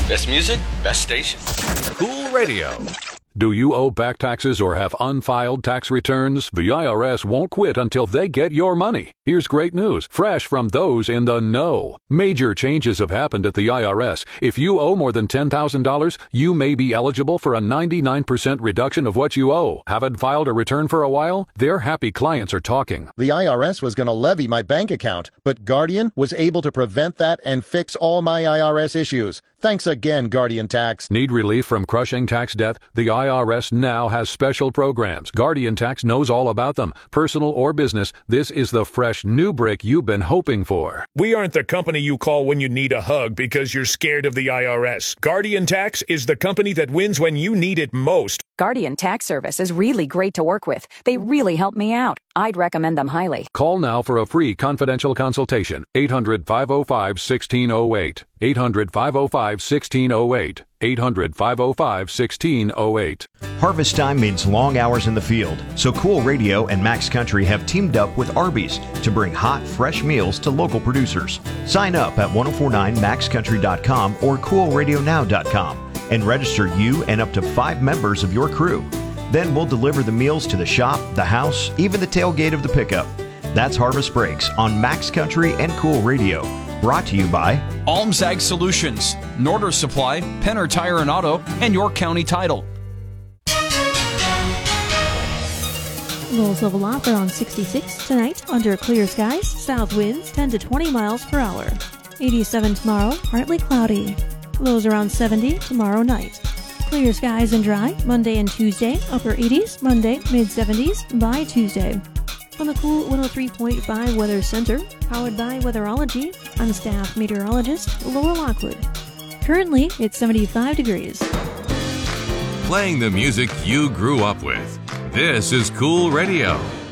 Best music, best station. Cool Radio. Do you owe back taxes or have unfiled tax returns? The IRS won't quit until they get your money. Here's great news, fresh from those in the know. Major changes have happened at the IRS. If you owe more than $10,000, you may be eligible for a 99% reduction of what you owe. Haven't filed a return for a while? Their happy clients are talking. The IRS was going to levy my bank account, but Guardian was able to prevent that and fix all my IRS issues. Thanks again, Guardian Tax. Need relief from crushing tax debt? The IRS now has special programs. Guardian Tax knows all about them. Personal or business, this is the fresh new brick you've been hoping for. We aren't the company you call when you need a hug because you're scared of the IRS. Guardian Tax is the company that wins when you need it most. Guardian Tax Service is really great to work with. They really help me out. I'd recommend them highly. Call now for a free confidential consultation. 800-505-1608. 800-505-1608. 800-505-1608. Harvest time means long hours in the field, so Cool Radio and Max Country have teamed up with Arby's to bring hot, fresh meals to local producers. Sign up at 1049maxcountry.com or coolradionow.com and register you and up to 5 members of your crew. Then we'll deliver the meals to the shop, the house, even the tailgate of the pickup. That's Harvest Breaks on Max Country and Cool Radio. Brought to you by Alms Ag Solutions, Norder Supply, Penner Tire and Auto, and York County Title. Lows level off around 66 tonight under clear skies, south winds 10 to 20 miles per hour. 87 tomorrow, partly cloudy. Lows around 70 tomorrow night. Clear skies and dry Monday and Tuesday, upper 80s, Monday, mid-70s by Tuesday. On the Cool 103.5 Weather Center, powered by Weatherology, I'm staff meteorologist Laura Lockwood. Currently, it's 75 degrees. Playing the music you grew up with. This is Cool Radio.